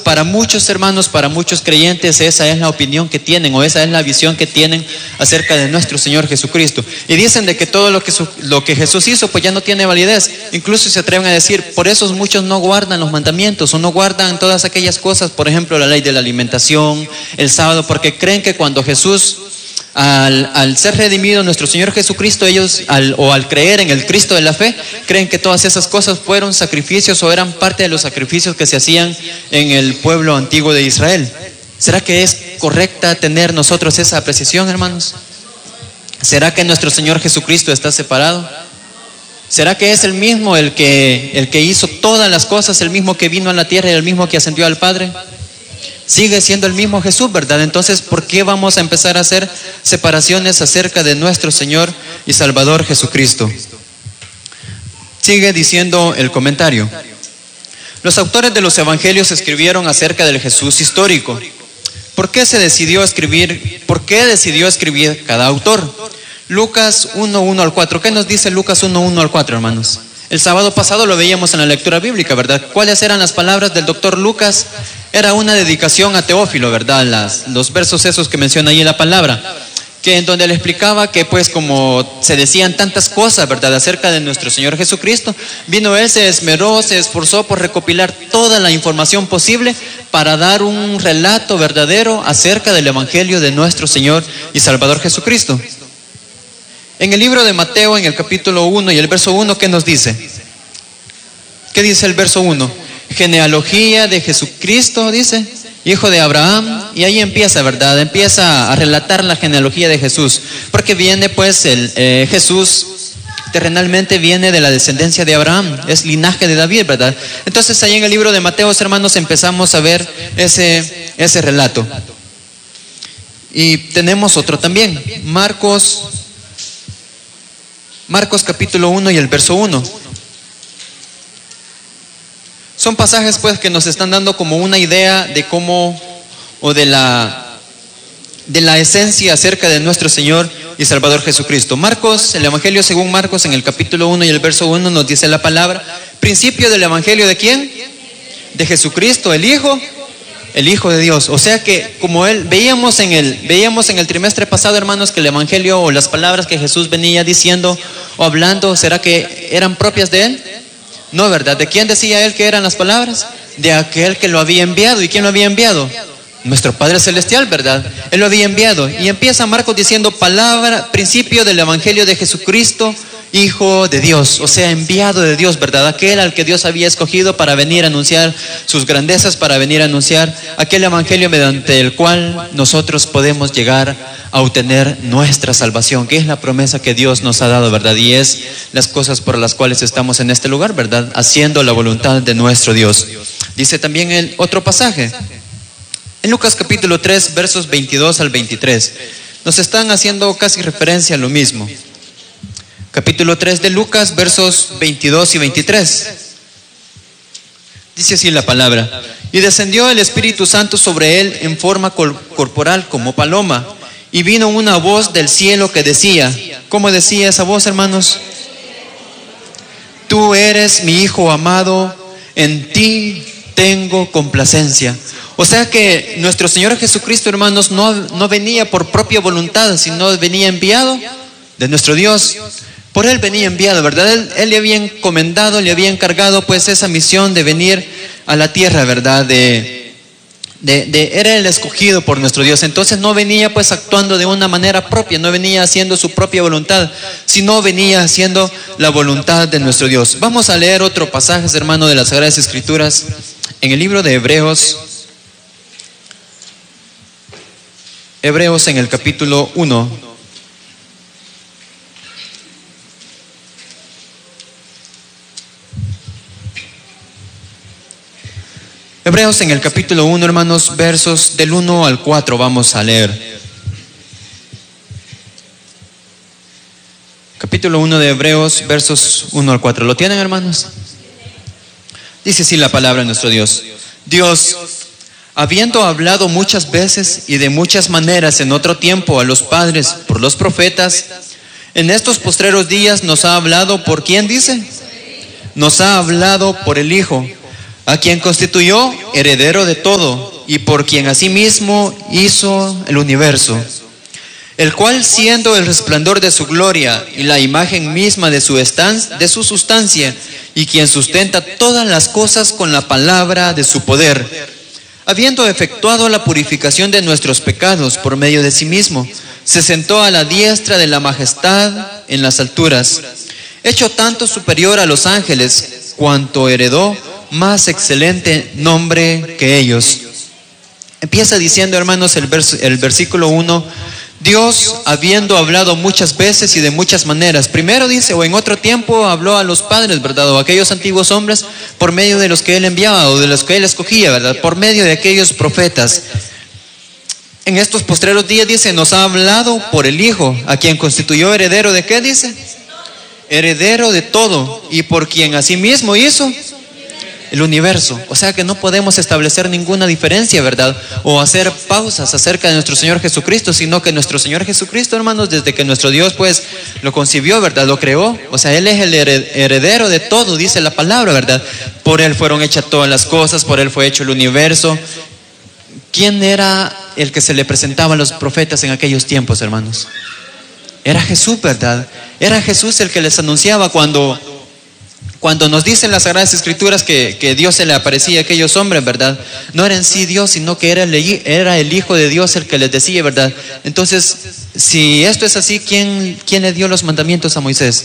para muchos hermanos, para muchos creyentes, esa es la opinión que tienen, o esa es la visión que tienen acerca de nuestro Señor Jesucristo. Y dicen de que todo lo que Jesús hizo pues ya no tiene validez. Incluso se atreven a decir, por eso muchos no guardan los mandamientos o no guardan todas aquellas cosas, por ejemplo la ley de la alimentación, el sábado, porque creen que cuando Jesús, al ser redimido nuestro Señor Jesucristo, ellos al creer en el Cristo de la fe, creen que todas esas cosas fueron sacrificios o eran parte de los sacrificios que se hacían en el pueblo antiguo de Israel. ¿Será que es correcta tener nosotros esa apreciación, hermanos? ¿Será que nuestro Señor Jesucristo está separado? ¿Será que es el mismo el que hizo todas las cosas, el mismo que vino a la tierra y el mismo que ascendió al Padre? Sigue siendo el mismo Jesús, ¿verdad? Entonces, ¿por qué vamos a empezar a hacer separaciones acerca de nuestro Señor y Salvador Jesucristo? Sigue diciendo el comentario. Los autores de los evangelios escribieron acerca del Jesús histórico. ¿Por qué decidió escribir cada autor? Lucas 1:1 al 4. ¿Qué nos dice Lucas 1:1 al 4, hermanos? El sábado pasado lo veíamos en la lectura bíblica, ¿verdad? ¿Cuáles eran las palabras del doctor Lucas? Era una dedicación a Teófilo, ¿verdad? Los versos esos que menciona ahí en la palabra, que en donde le explicaba que pues como se decían tantas cosas, ¿verdad?, acerca de nuestro Señor Jesucristo, vino Él, se esmeró, se esforzó por recopilar toda la información posible para dar un relato verdadero acerca del evangelio de nuestro Señor y Salvador Jesucristo. En el libro de Mateo, en el capítulo 1 y el verso 1, ¿qué nos dice? ¿Qué dice el verso 1? Genealogía de Jesucristo, dice, hijo de Abraham, y ahí empieza, ¿verdad? Empieza a relatar la genealogía de Jesús, porque viene pues Jesús terrenalmente viene de la descendencia de Abraham, es linaje de David, ¿verdad? Entonces ahí en el libro de Mateo, hermanos, empezamos a ver ese relato. Y tenemos otro también, Marcos capítulo 1 y el verso 1. Son pasajes pues que nos están dando como una idea de cómo, o de la esencia acerca de nuestro Señor y Salvador Jesucristo. Marcos, el Evangelio según Marcos, en el capítulo 1 y el verso 1 nos dice la palabra, principio del Evangelio ¿de quién? De Jesucristo, el Hijo de Dios. O sea que como veíamos en el trimestre pasado, hermanos, que el Evangelio o las palabras que Jesús venía diciendo o hablando, ¿será que eran propias de Él? No, ¿verdad? ¿De quién decía Él que eran las palabras? De aquel que lo había enviado. ¿Y quién lo había enviado? Nuestro Padre Celestial, ¿verdad? Él lo había enviado. Y empieza Marcos diciendo principio del Evangelio de Jesucristo, Hijo de Dios, o sea, enviado de Dios, ¿verdad? Aquel al que Dios había escogido para venir a anunciar sus grandezas, para venir a anunciar aquel evangelio mediante el cual nosotros podemos llegar a obtener nuestra salvación, que es la promesa que Dios nos ha dado, ¿verdad? Y es las cosas por las cuales estamos en este lugar, ¿verdad? Haciendo la voluntad de nuestro Dios. Dice también el otro pasaje, en Lucas capítulo 3, versos 22 al 23, nos están haciendo casi referencia a lo mismo. Capítulo 3 de Lucas, versos 22 y 23. Dice así la palabra: y descendió el Espíritu Santo sobre él en forma corporal como paloma, y vino una voz del cielo que decía, ¿cómo decía esa voz, hermanos? Tú eres mi Hijo amado, en ti tengo complacencia. O sea que nuestro Señor Jesucristo, hermanos, no venía por propia voluntad, sino venía enviado de nuestro Dios. Por Él venía enviado, ¿verdad? Él le había encomendado, le había encargado pues esa misión de venir a la tierra, ¿verdad? Era el escogido por nuestro Dios. Entonces no venía pues actuando de una manera propia, no venía haciendo su propia voluntad, sino venía haciendo la voluntad de nuestro Dios. Vamos a leer otro pasaje, hermano, de las Sagradas Escrituras, en el libro de Hebreos en el capítulo 1. Hebreos en el capítulo 1, hermanos, versos del 1 al 4 vamos a leer. Capítulo 1 de Hebreos, versos 1 al 4. ¿Lo tienen, hermanos? Dice así la palabra de nuestro Dios. Dios, habiendo hablado muchas veces y de muchas maneras en otro tiempo a los padres por los profetas, en estos postreros días nos ha hablado, ¿por quién dice? Nos ha hablado por el Hijo, a quien constituyó heredero de todo y por quien asimismo hizo el universo, el cual siendo el resplandor de su gloria y la imagen misma de su sustancia, y quien sustenta todas las cosas con la palabra de su poder, habiendo efectuado la purificación de nuestros pecados por medio de sí mismo, se sentó a la diestra de la majestad en las alturas, hecho tanto superior a los ángeles, cuanto heredó más excelente nombre que ellos. Empieza diciendo, hermanos, el versículo 1, Dios, habiendo hablado muchas veces y de muchas maneras, primero dice, o en otro tiempo habló a los padres, ¿verdad? O a aquellos antiguos hombres por medio de los que Él enviaba o de los que Él escogía, ¿verdad? Por medio de aquellos profetas. En estos postreros días, dice, nos ha hablado por el Hijo, a quien constituyó heredero de ¿qué dice? Heredero de todo, y por quien asimismo hizo el universo. O sea que no podemos establecer ninguna diferencia, ¿verdad? O hacer pausas acerca de nuestro Señor Jesucristo, sino que nuestro Señor Jesucristo, hermanos, desde que nuestro Dios pues lo concibió, ¿verdad? Lo creó. O sea, Él es el heredero de todo, dice la palabra, ¿verdad? Por Él fueron hechas todas las cosas, por Él fue hecho el universo. ¿Quién era el que se le presentaba a los profetas en aquellos tiempos, hermanos? Era Jesús, ¿verdad? Era Jesús el que les anunciaba cuando nos dicen las Sagradas Escrituras que Dios se le aparecía a aquellos hombres, ¿verdad? No era en sí Dios, sino que era el Hijo de Dios el que les decía, ¿verdad? Entonces, si esto es así, ¿quién le dio los mandamientos a Moisés?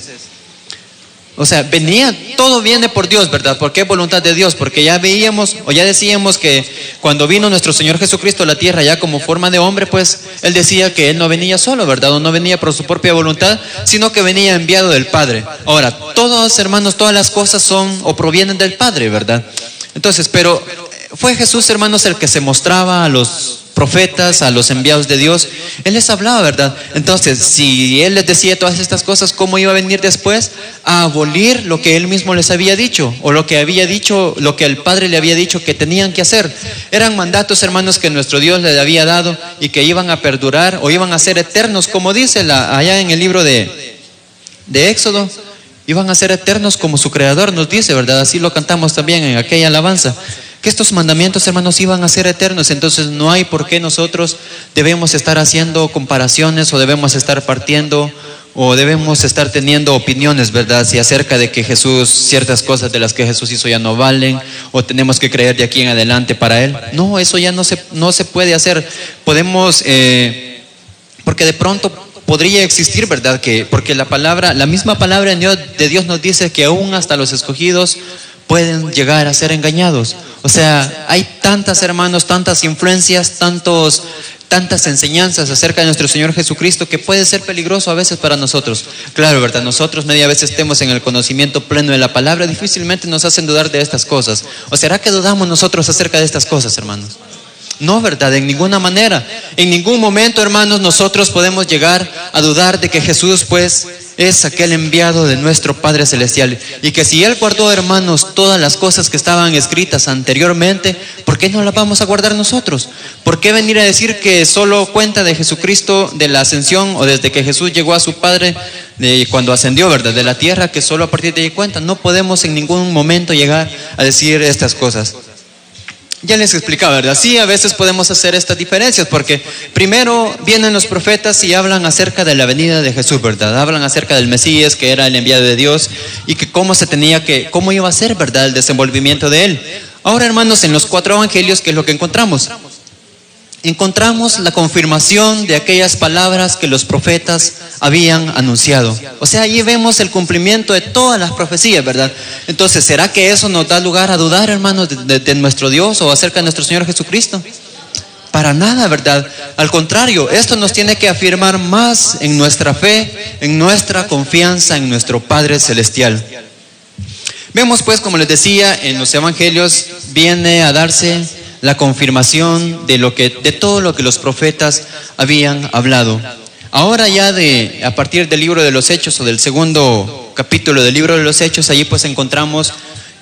O sea, todo viene por Dios, ¿verdad? Porque es voluntad de Dios, porque ya veíamos o ya decíamos que cuando vino nuestro Señor Jesucristo a la tierra ya como forma de hombre, pues Él decía que Él no venía solo, ¿verdad? O no venía por su propia voluntad, sino que venía enviado del Padre. Ahora, todos, hermanos, todas las cosas son o provienen del Padre, ¿verdad? Entonces, pero fue Jesús, hermanos, el que se mostraba a los profetas, a los enviados de Dios. Él les hablaba, ¿verdad? Entonces, si Él les decía todas estas cosas, ¿cómo iba a venir después a abolir lo que Él mismo les había dicho? O lo que había dicho, lo que el Padre le había dicho que tenían que hacer. Eran mandatos, hermanos, que nuestro Dios les había dado y que iban a perdurar o iban a ser eternos, como dice allá en el libro de Éxodo. Iban a ser eternos como su Creador nos dice, ¿verdad? Así lo cantamos también en aquella alabanza. Que estos mandamientos, hermanos, iban a ser eternos. Entonces no hay por qué nosotros debemos estar haciendo comparaciones o debemos estar partiendo o debemos estar teniendo opiniones, ¿verdad? Si acerca de que Jesús, ciertas cosas de las que Jesús hizo ya no valen o tenemos que creer de aquí en adelante para Él. No, eso ya no se puede hacer. Podemos, porque de pronto podría existir, ¿verdad? Porque la misma palabra de Dios nos dice que aún hasta los escogidos pueden llegar a ser engañados. O sea, hay tantas, hermanos, tantas influencias, tantas enseñanzas acerca de nuestro Señor Jesucristo que puede ser peligroso a veces para nosotros. Claro, ¿verdad? Nosotros media vez estemos en el conocimiento pleno de la palabra, difícilmente nos hacen dudar de estas cosas. ¿O será que dudamos nosotros acerca de estas cosas, hermanos? No, ¿verdad? En ninguna manera. En ningún momento, hermanos, nosotros podemos llegar a dudar de que Jesús, pues, es aquel enviado de nuestro Padre Celestial. Y que si Él guardó, hermanos, todas las cosas que estaban escritas anteriormente, ¿por qué no las vamos a guardar nosotros? ¿Por qué venir a decir que solo cuenta de Jesucristo, de la ascensión, o desde que Jesús llegó a su Padre, cuando ascendió, ¿verdad? De la tierra, que solo a partir de ahí cuenta? No podemos en ningún momento llegar a decir estas cosas. Ya les explicaba, ¿verdad? Sí, a veces podemos hacer estas diferencias porque primero vienen los profetas y hablan acerca de la venida de Jesús, ¿verdad? Hablan acerca del Mesías, que era el enviado de Dios y que cómo iba a ser, ¿verdad? El desenvolvimiento de Él. Ahora, hermanos, en los 4 evangelios, ¿qué es lo que encontramos? Encontramos la confirmación de aquellas palabras que los profetas habían anunciado. O sea, allí vemos el cumplimiento de todas las profecías, ¿verdad? Entonces, ¿será que eso nos da lugar a dudar, hermanos, de nuestro Dios o acerca de nuestro Señor Jesucristo? Para nada, ¿verdad? Al contrario, esto nos tiene que afirmar más en nuestra fe, en nuestra confianza en nuestro Padre Celestial. Vemos, pues, como les decía, en los evangelios viene a darse la confirmación de todo lo que los profetas habían hablado. Ahora ya a partir del libro de los Hechos o del segundo capítulo del libro de los Hechos, allí pues encontramos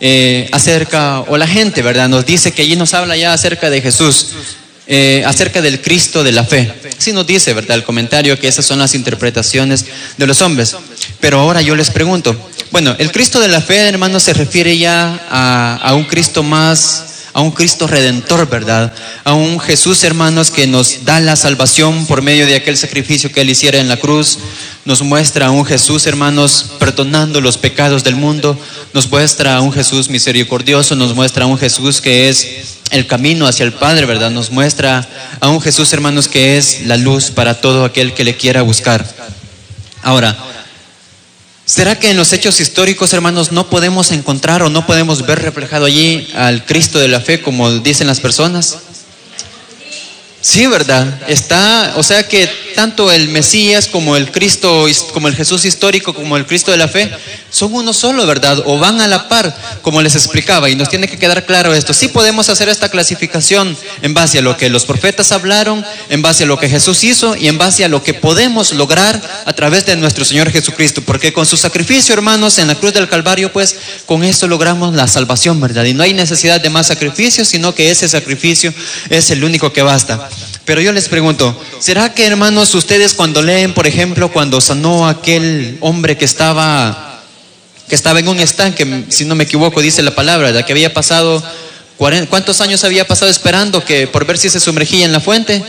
la gente, ¿verdad? Nos dice que allí nos habla ya acerca de Jesús, acerca del Cristo de la fe. Así nos dice, ¿verdad? El comentario que esas son las interpretaciones de los hombres. Pero ahora yo les pregunto, Bueno, el Cristo de la fe, hermanos, se refiere ya a un Cristo más, a un Cristo redentor, ¿verdad? A un Jesús, hermanos, que nos da la salvación por medio de aquel sacrificio que Él hiciera en la cruz. Nos muestra a un Jesús, hermanos, perdonando los pecados del mundo. Nos muestra a un Jesús misericordioso. Nos muestra a un Jesús que es el camino hacia el Padre, ¿verdad? Nos muestra a un Jesús, hermanos, que es la luz para todo aquel que le quiera buscar. Ahora, ¿será que en los hechos históricos, hermanos, no podemos encontrar o no podemos ver reflejado allí al Cristo de la fe, como dicen las personas? Sí, ¿verdad? Está, o sea que tanto el Mesías como el Cristo, como el Jesús histórico, como el Cristo de la fe, son uno solo, ¿verdad? O van a la par, como les explicaba, y nos tiene que quedar claro esto. Sí podemos hacer esta clasificación en base a lo que los profetas hablaron, en base a lo que Jesús hizo y en base a lo que podemos lograr a través de nuestro Señor Jesucristo, porque con su sacrificio, hermanos, en la cruz del Calvario, pues con esto logramos la salvación, ¿verdad? Y no hay necesidad de más sacrificios, sino que ese sacrificio es el único que basta. Pero yo les pregunto, ¿será que, hermanos, ustedes cuando leen, por ejemplo, cuando sanó a aquel hombre que estaba en un estanque, si no me equivoco, dice la palabra, de que había pasado, ¿cuántos años había pasado esperando por ver si se sumergía en la fuente?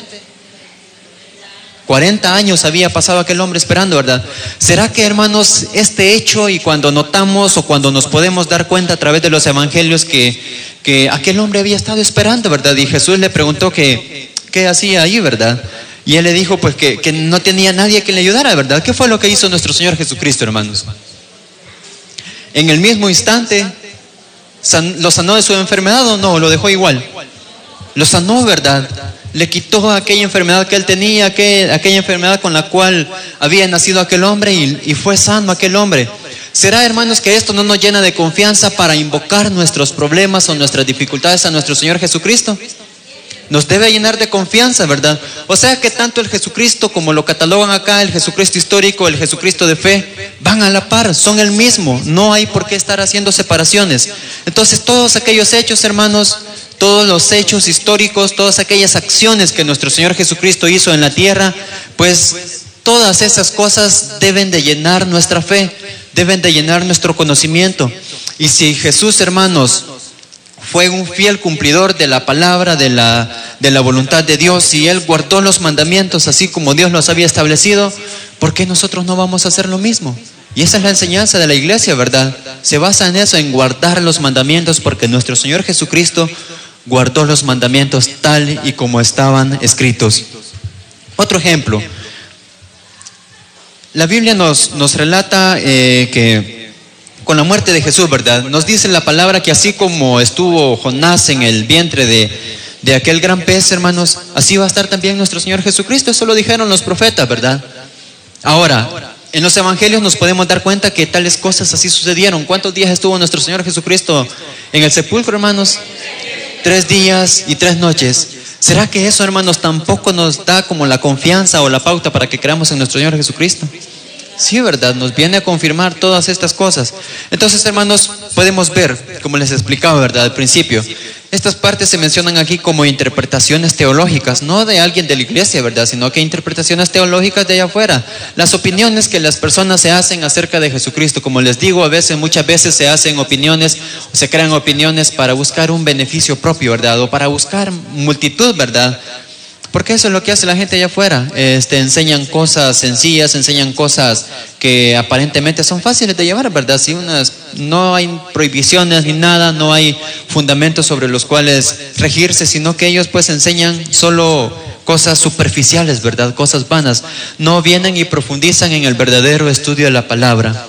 40 años había pasado aquel hombre esperando, ¿verdad? ¿Será que, hermanos, este hecho, y cuando notamos o cuando nos podemos dar cuenta a través de los evangelios que aquel hombre había estado esperando, ¿verdad? Y Jesús le preguntó qué hacía ahí, ¿verdad? Y él le dijo pues que no tenía nadie que le ayudara, ¿verdad? ¿Qué fue lo que hizo nuestro Señor Jesucristo, hermanos? En el mismo instante, ¿lo sanó de su enfermedad o no? ¿Lo dejó igual? Lo sanó, ¿verdad? Le quitó aquella enfermedad que él tenía, aquella enfermedad con la cual había nacido aquel hombre y fue sano aquel hombre. ¿Será, hermanos, que esto no nos llena de confianza para invocar nuestros problemas o nuestras dificultades a nuestro Señor Jesucristo? Nos debe llenar de confianza, ¿verdad? O sea que tanto el Jesucristo, como lo catalogan acá, el Jesucristo histórico, el Jesucristo de fe, van a la par, son el mismo. No hay por qué estar haciendo separaciones. Entonces, todos aquellos hechos, hermanos, todos los hechos históricos, todas aquellas acciones que nuestro Señor Jesucristo hizo en la tierra, pues todas esas cosas deben de llenar nuestra fe, deben de llenar nuestro conocimiento. Y si Jesús, hermanos, fue un fiel cumplidor de la palabra, de la voluntad de Dios, y Él guardó los mandamientos así como Dios los había establecido, ¿por qué nosotros no vamos a hacer lo mismo? Y esa es la enseñanza de la iglesia, ¿verdad? Se basa en eso, en guardar los mandamientos, porque nuestro Señor Jesucristo guardó los mandamientos tal y como estaban escritos. Otro ejemplo, la Biblia nos relata que con la muerte de Jesús, ¿verdad? Nos dice la palabra que así como estuvo Jonás en el vientre de aquel gran pez, hermanos, así va a estar también nuestro Señor Jesucristo. Eso lo dijeron los profetas, ¿verdad? Ahora, en los evangelios nos podemos dar cuenta que tales cosas así sucedieron. ¿Cuántos días estuvo nuestro Señor Jesucristo en el sepulcro, hermanos? 3 días y 3 noches. ¿Será que eso, hermanos, tampoco nos da como la confianza o la pauta para que creamos en nuestro Señor Jesucristo? Sí, ¿verdad? Nos viene a confirmar todas estas cosas. Entonces, hermanos, podemos ver, como les explicaba, ¿verdad? Al principio, estas partes se mencionan aquí como interpretaciones teológicas, no de alguien de la iglesia, ¿verdad? Sino que interpretaciones teológicas de allá afuera. Las opiniones que las personas se hacen acerca de Jesucristo. Como les digo, muchas veces se hacen opiniones, o se crean opiniones para buscar un beneficio propio, ¿verdad? O para buscar multitud, ¿verdad? Porque eso es lo que hace la gente allá afuera. Enseñan cosas sencillas, enseñan cosas que aparentemente son fáciles de llevar, ¿verdad? Si no hay prohibiciones ni nada, no hay fundamentos sobre los cuales regirse, sino que ellos pues enseñan solo cosas superficiales, ¿verdad? Cosas vanas. No vienen y profundizan en el verdadero estudio de la palabra.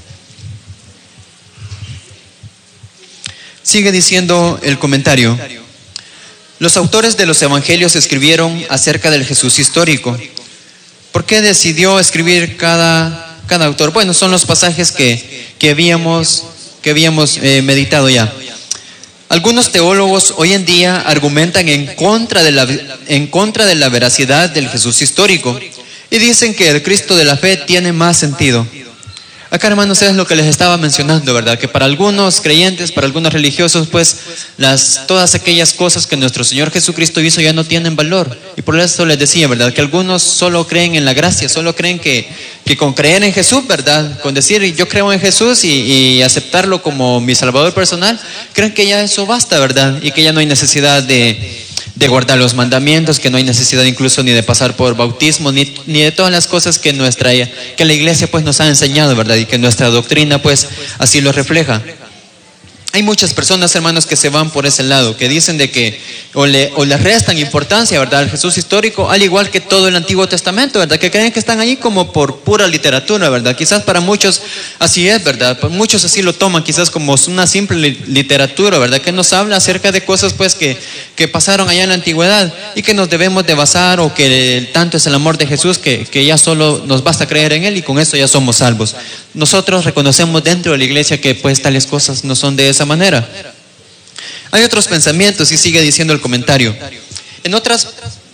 Sigue diciendo el comentario. Los autores de los evangelios escribieron acerca del Jesús histórico. ¿Por qué decidió escribir cada autor? Bueno, son los pasajes que habíamos meditado ya. Algunos teólogos hoy en día argumentan en contra de la veracidad del Jesús histórico y dicen que el Cristo de la fe tiene más sentido. Acá, hermanos, es lo que les estaba mencionando, ¿verdad? Que para algunos creyentes, para algunos religiosos, pues todas aquellas cosas que nuestro Señor Jesucristo hizo ya no tienen valor. Y por eso les decía, ¿verdad? Que algunos solo creen en la gracia, solo creen que con creer en Jesús, ¿verdad? Con decir yo creo en Jesús y aceptarlo como mi Salvador personal, creen que ya eso basta, ¿verdad? Y que ya no hay necesidad de guardar los mandamientos, que no hay necesidad incluso ni de pasar por bautismo, ni de todas las cosas que la iglesia pues nos ha enseñado, ¿verdad? Y que nuestra doctrina pues así lo refleja. Hay muchas personas, hermanos, que se van por ese lado, que dicen de que o le restan importancia, ¿verdad?, al Jesús histórico, al igual que todo el Antiguo Testamento, ¿verdad?, que creen que están ahí como por pura literatura, ¿verdad? Quizás para muchos así es, ¿verdad? Muchos así lo toman quizás como una simple literatura, ¿verdad?, que nos habla acerca de cosas pues que pasaron allá en la antigüedad y que nos debemos de basar, o que tanto es el amor de Jesús que ya solo nos basta creer en Él y con eso ya somos salvos. Nosotros reconocemos dentro de la iglesia que pues tales cosas no son de esa manera. Hay otros pensamientos, y sigue diciendo el comentario. En otras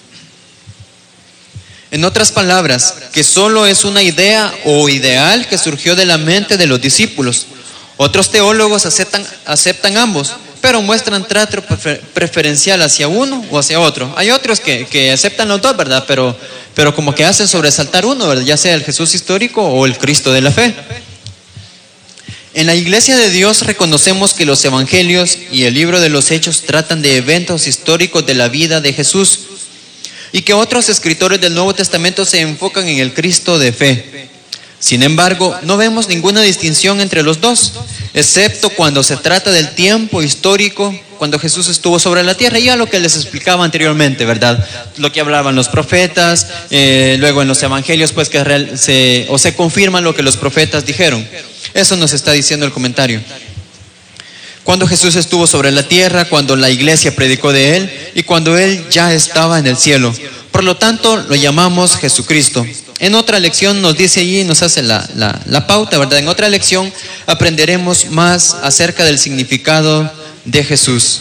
palabras, que solo es una idea o ideal que surgió de la mente de los discípulos. Otros teólogos aceptan ambos, pero muestran trato preferencial hacia uno o hacia otro. Hay otros que aceptan los dos, ¿verdad? Pero como que hacen sobresaltar uno, ¿verdad?, ya sea el Jesús histórico o el Cristo de la fe. En la Iglesia de Dios reconocemos que los evangelios y el libro de los Hechos tratan de eventos históricos de la vida de Jesús, y que otros escritores del Nuevo Testamento se enfocan en el Cristo de fe. Sin embargo, no vemos ninguna distinción entre los dos, excepto cuando se trata del tiempo histórico, cuando Jesús estuvo sobre la tierra, y ya lo que les explicaba anteriormente, ¿verdad? Lo que hablaban los profetas, luego en los evangelios, pues que se confirma lo que los profetas dijeron. Eso nos está diciendo el comentario. Cuando Jesús estuvo sobre la tierra, cuando la iglesia predicó de Él y cuando Él ya estaba en el cielo. Por lo tanto, lo llamamos Jesucristo. En otra lección nos dice allí, nos hace la pauta, ¿verdad? En otra lección aprenderemos más acerca del significado de Jesús.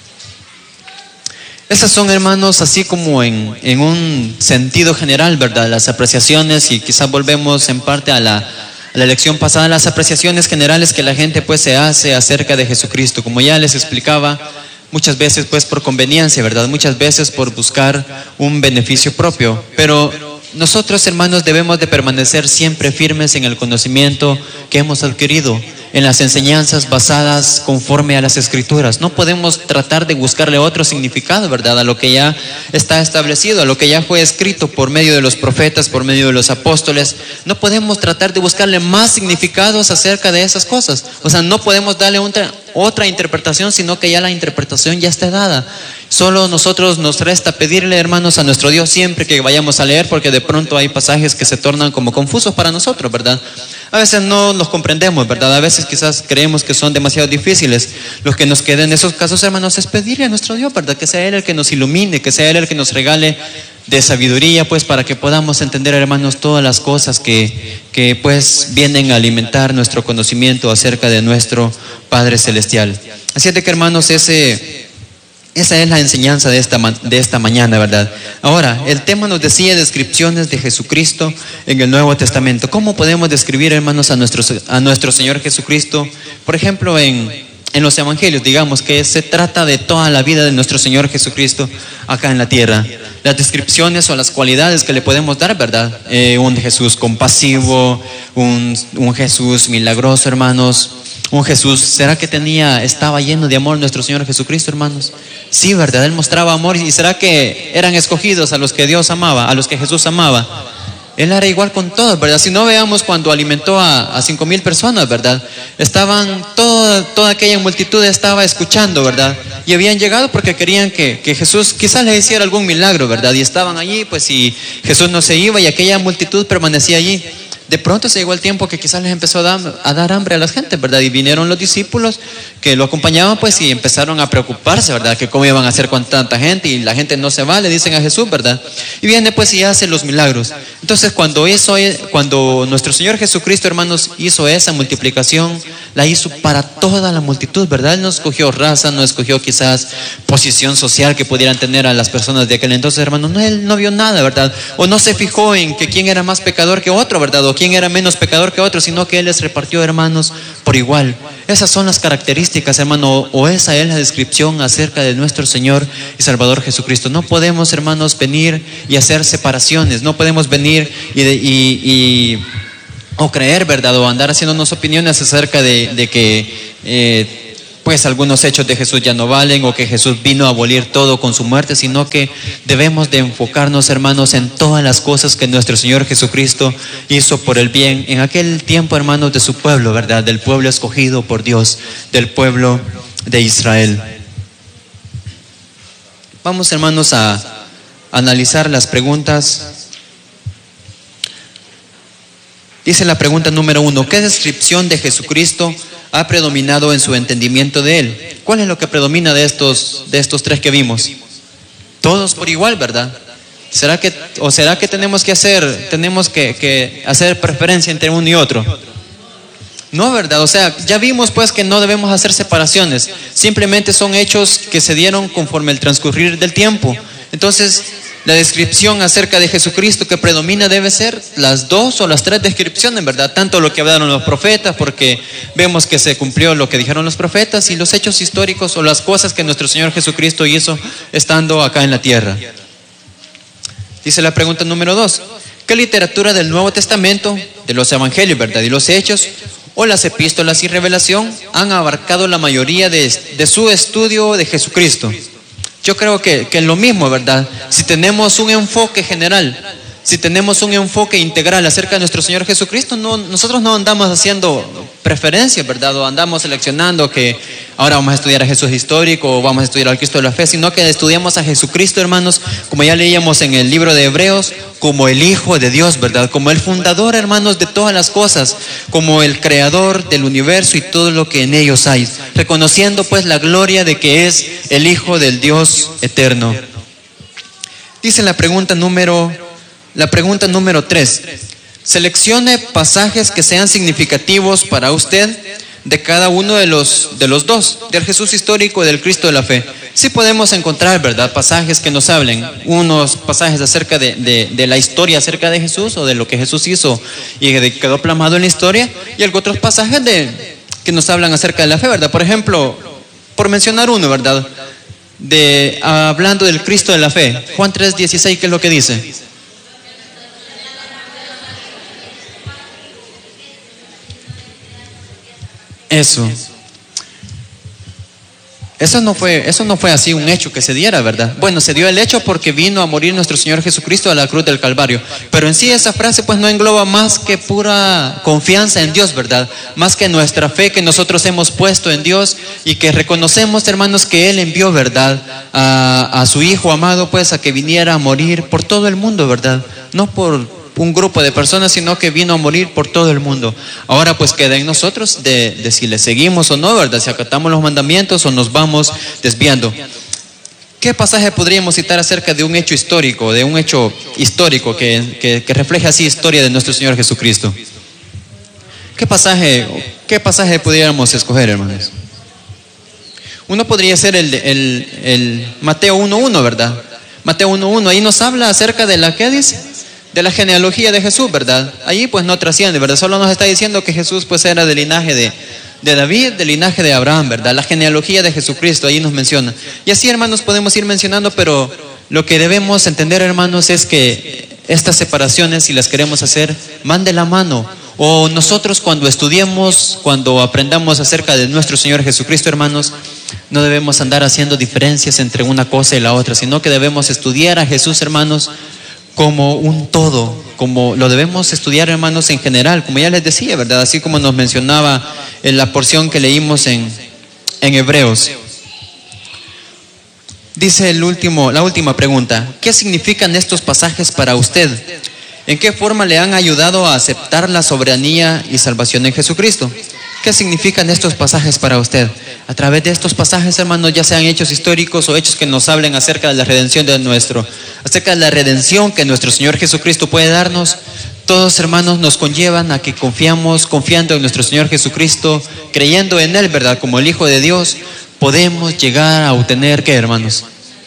Esas son, hermanos, así como en un sentido general, ¿verdad?, las apreciaciones, y quizás volvemos en parte a la lección pasada, las apreciaciones generales que la gente pues se hace acerca de Jesucristo. Como ya les explicaba, muchas veces pues por conveniencia, ¿verdad?, muchas veces por buscar un beneficio propio. Pero nosotros, hermanos, debemos de permanecer siempre firmes en el conocimiento que hemos adquirido, en las enseñanzas basadas conforme a las Escrituras. No podemos tratar de buscarle otro significado, ¿verdad?, a lo que ya está establecido, a lo que ya fue escrito por medio de los profetas, por medio de los apóstoles. No podemos tratar de buscarle más significados acerca de esas cosas. O sea, no podemos darle otra interpretación, sino que ya la interpretación ya está dada. Solo nosotros nos resta pedirle, hermanos, a nuestro Dios siempre que vayamos a leer, porque de pronto hay pasajes que se tornan como confusos para nosotros, ¿verdad? A veces no los comprendemos, ¿verdad? A veces quizás creemos que son demasiado difíciles. Lo que nos queda en esos casos, hermanos, es pedirle a nuestro Dios, ¿verdad?, que sea Él el que nos ilumine, que sea Él el que nos regale de sabiduría, pues, para que podamos entender, hermanos, todas las cosas que pues vienen a alimentar nuestro conocimiento acerca de nuestro Padre Celestial. Así es de que, hermanos, esa es la enseñanza de esta mañana, ¿verdad? Ahora, el tema nos decía descripciones de Jesucristo en el Nuevo Testamento. ¿Cómo podemos describir, hermanos, a nuestro Señor Jesucristo? Por ejemplo, en los evangelios, digamos que se trata de toda la vida de nuestro Señor Jesucristo acá en la tierra. Las descripciones o las cualidades que le podemos dar, ¿verdad? Un Jesús compasivo, un Jesús milagroso, hermanos. Un Jesús, ¿será que estaba lleno de amor nuestro Señor Jesucristo, hermanos? Sí, ¿verdad? Él mostraba amor. ¿Y será que eran escogidos a los que Dios amaba, a los que Jesús amaba? Él era igual con todos, ¿verdad? Si no, veamos cuando alimentó a 5,000 personas, ¿verdad? Estaban, toda aquella multitud estaba escuchando, ¿verdad? Y habían llegado porque querían que Jesús quizás les hiciera algún milagro, ¿verdad? Y estaban allí, pues, y Jesús no se iba y aquella multitud permanecía allí. De pronto se llegó el tiempo que quizás les empezó a dar hambre a las gentes, ¿verdad? Y vinieron los discípulos que lo acompañaban, pues, y empezaron a preocuparse, ¿verdad? Que cómo iban a hacer con tanta gente, y la gente no se va, le dicen a Jesús, ¿verdad? Y viene, pues, y hace los milagros. Entonces, cuando nuestro Señor Jesucristo, hermanos, hizo esa multiplicación, la hizo para toda la multitud, ¿verdad? Él no escogió raza, no escogió quizás posición social que pudieran tener a las personas de aquel entonces, hermanos. No, Él no vio nada, ¿verdad? O no se fijó en que quién era más pecador que otro, ¿verdad? O quién era menos pecador que otro, sino que Él les repartió, hermanos, por igual. Esas son las características, hermano, o esa es la descripción acerca de nuestro Señor y Salvador Jesucristo. No podemos, hermanos, venir y hacer separaciones, no podemos venir o creer, ¿verdad? O andar haciéndonos opiniones acerca de que pues algunos hechos de Jesús ya no valen, o que Jesús vino a abolir todo con su muerte, sino que debemos de enfocarnos, hermanos, en todas las cosas que nuestro Señor Jesucristo hizo por el bien en aquel tiempo, hermanos, de su pueblo, ¿verdad? Del pueblo escogido por Dios, del pueblo de Israel. Vamos, hermanos, a analizar las preguntas. Dice la pregunta número 1: ¿qué descripción de Jesucristo ha predominado en su entendimiento de Él? ¿Cuál es lo que predomina de estos tres que vimos? Todos por igual, ¿verdad? ¿Será que tenemos que hacer preferencia entre uno y otro? No, ¿verdad? O sea, ya vimos pues que no debemos hacer separaciones. Simplemente son hechos que se dieron conforme el transcurrir del tiempo. Entonces, la descripción acerca de Jesucristo que predomina debe ser las 2 o las 3 descripciones, ¿verdad? Tanto lo que hablaron los profetas, porque vemos que se cumplió lo que dijeron los profetas, y los hechos históricos o las cosas que nuestro Señor Jesucristo hizo estando acá en la tierra. Dice la pregunta número 2: ¿qué literatura del Nuevo Testamento, de los evangelios, ¿verdad?, y los hechos, o las epístolas y revelación han abarcado la mayoría de su estudio de Jesucristo? Yo creo que es lo mismo, ¿verdad? Si tenemos un enfoque general, si tenemos un enfoque integral acerca de nuestro Señor Jesucristo, nosotros no andamos haciendo preferencias, ¿verdad? O andamos seleccionando que ahora vamos a estudiar a Jesús histórico o vamos a estudiar al Cristo de la fe, sino que estudiamos a Jesucristo, hermanos, como ya leíamos en el libro de Hebreos, como el Hijo de Dios, ¿verdad? Como el fundador, hermanos, de todas las cosas, como el creador del universo y todo lo que en ellos hay, reconociendo pues la gloria de que es el Hijo del Dios eterno. Dice la pregunta número 3: seleccione pasajes que sean significativos para usted de cada uno de los dos, del Jesús histórico y del Cristo de la fe. Sí podemos encontrar, ¿verdad?, pasajes que nos hablen, unos pasajes acerca de la historia acerca de Jesús o de lo que Jesús hizo y que quedó plasmado en la historia, y otros pasajes que nos hablan acerca de la fe, ¿verdad? Por ejemplo, por mencionar uno, ¿verdad?, hablando del Cristo de la fe, Juan 3:16, ¿qué es lo que dice? Eso no fue así un hecho que se diera, ¿verdad? Bueno, se dio el hecho porque vino a morir nuestro Señor Jesucristo a la cruz del Calvario. Pero en sí esa frase pues no engloba más que pura confianza en Dios, ¿verdad? Más que nuestra fe que nosotros hemos puesto en Dios y que reconocemos, hermanos, que Él envió, ¿verdad?, a su Hijo amado, pues, a que viniera a morir por todo el mundo, ¿verdad? No por un grupo de personas, sino que vino a morir por todo el mundo. Ahora pues queda en nosotros de si le seguimos o no, ¿verdad? Si acatamos los mandamientos o nos vamos desviando. ¿Qué pasaje podríamos citar acerca de un hecho histórico, que refleja así historia de nuestro Señor Jesucristo? ¿Qué pasaje pudiéramos escoger, hermanos? Uno podría ser el Mateo 1:1, ¿verdad? Mateo 1:1, ahí nos habla acerca de la, ¿qué dice?, de la genealogía de Jesús, ¿verdad? Allí pues no trasciende, ¿verdad? Solo nos está diciendo que Jesús pues era del linaje de David, del linaje de Abraham, ¿verdad? La genealogía de Jesucristo, ahí nos menciona. Y así, hermanos, podemos ir mencionando, pero lo que debemos entender, hermanos, es que estas separaciones, si las queremos hacer, van de la mano. O nosotros cuando estudiemos, cuando aprendamos acerca de nuestro Señor Jesucristo, hermanos, no debemos andar haciendo diferencias entre una cosa y la otra, sino que debemos estudiar a Jesús, hermanos, como un todo, como lo debemos estudiar, hermanos, en general, como ya les decía, ¿verdad? Así como nos mencionaba en la porción que leímos en Hebreos. Dice la última pregunta: ¿qué significan estos pasajes para usted? ¿En qué forma le han ayudado a aceptar la soberanía y salvación en Jesucristo? ¿Qué significan estos pasajes para usted? A través de estos pasajes, hermanos, ya sean hechos históricos o hechos que nos hablen acerca de la redención acerca de la redención que nuestro Señor Jesucristo puede darnos, todos, hermanos, nos conllevan a que confiando en nuestro Señor Jesucristo, creyendo en Él, ¿verdad?, como el Hijo de Dios, podemos llegar a obtener, ¿qué, hermanos?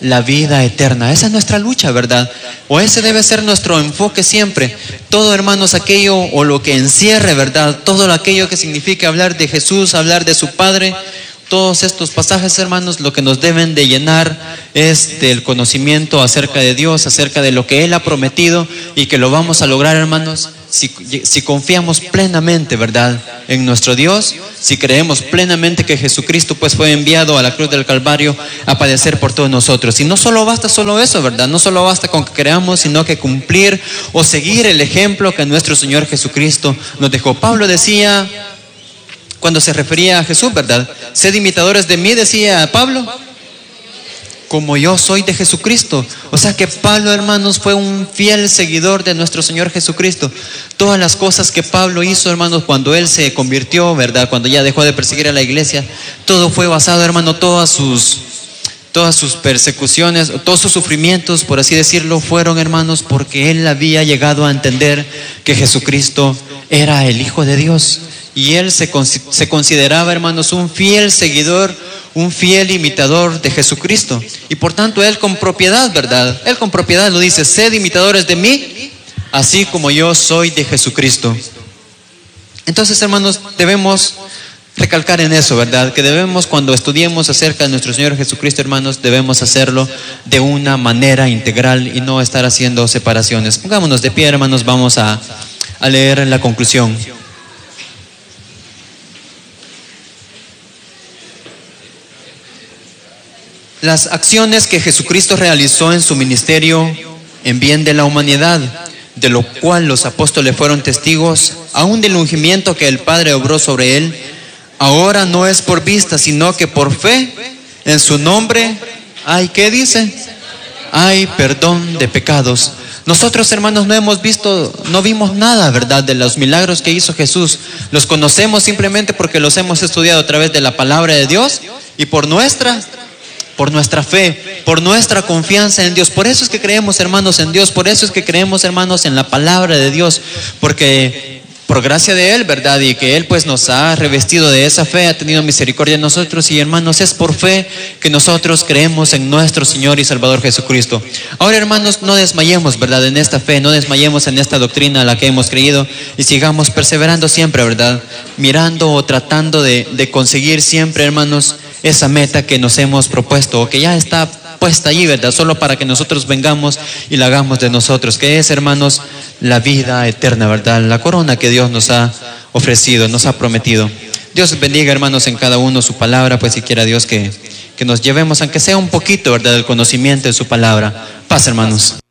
la vida eterna. Esa es nuestra lucha, ¿verdad? O ese debe ser nuestro enfoque siempre. Todo, hermanos, aquello o lo que encierre, ¿verdad? Todo aquello que significa hablar de Jesús, hablar de su Padre. Todos estos pasajes, hermanos, lo que nos deben de llenar es del conocimiento acerca de Dios, acerca de lo que Él ha prometido y que lo vamos a lograr, hermanos, si confiamos plenamente, ¿verdad?, en nuestro Dios, si creemos plenamente que Jesucristo pues fue enviado a la cruz del Calvario a padecer por todos nosotros. Y no solo basta solo eso, ¿verdad? No solo basta con que creamos, sino que cumplir o seguir el ejemplo que nuestro Señor Jesucristo nos dejó. Pablo decía, cuando se refería a Jesús, ¿verdad? Sed imitadores de mí, decía Pablo, como yo soy de Jesucristo. O sea que Pablo, hermanos, fue un fiel seguidor de nuestro Señor Jesucristo. Todas las cosas que Pablo hizo, hermanos, cuando él se convirtió, ¿verdad? Cuando ya dejó de perseguir a la iglesia, todo fue basado, hermano, todas sus persecuciones, todos sus sufrimientos, por así decirlo, fueron, hermanos, porque él había llegado a entender que Jesucristo era el Hijo de Dios. Y él se consideraba, hermanos, un fiel seguidor, un fiel imitador de Jesucristo. Y por tanto, él con propiedad, ¿verdad? Él con propiedad lo dice, sed imitadores de mí, así como yo soy de Jesucristo. Entonces, hermanos, debemos recalcar en eso, ¿verdad? Que debemos, cuando estudiemos acerca de nuestro Señor Jesucristo, hermanos, debemos hacerlo de una manera integral y no estar haciendo separaciones. Pongámonos de pie, hermanos, vamos a leer la conclusión. Las acciones que Jesucristo realizó en su ministerio en bien de la humanidad, de lo cual los apóstoles fueron testigos, aún del ungimiento que el Padre obró sobre él, ahora no es por vista, sino que por fe en su nombre hay, ¿qué dice? Hay perdón de pecados. Nosotros, hermanos, no vimos nada, ¿verdad?, de los milagros que hizo Jesús. Los conocemos simplemente porque los hemos estudiado a través de la palabra de Dios y por nuestra fe, por nuestra confianza en Dios. Por eso es que creemos, hermanos, en Dios. Por eso es que creemos, hermanos, en la palabra de Dios. Porque por gracia de Él, ¿verdad? Y que Él pues nos ha revestido de esa fe, ha tenido misericordia de nosotros. Y, hermanos, es por fe que nosotros creemos en nuestro Señor y Salvador Jesucristo. Ahora, hermanos, no desmayemos, ¿verdad?, en esta fe, no desmayemos en esta doctrina a la que hemos creído y sigamos perseverando siempre, ¿verdad?, mirando o tratando de conseguir siempre, hermanos, esa meta que nos hemos propuesto o que ya está puesta allí, ¿verdad?, solo para que nosotros vengamos y la hagamos de nosotros, que es, hermanos, la vida eterna, ¿verdad?, la corona que Dios nos ha ofrecido, nos ha prometido. Dios bendiga, hermanos, en cada uno su palabra, pues si quiera Dios que nos llevemos, aunque sea un poquito, ¿verdad?, del conocimiento de su palabra. Paz, hermanos.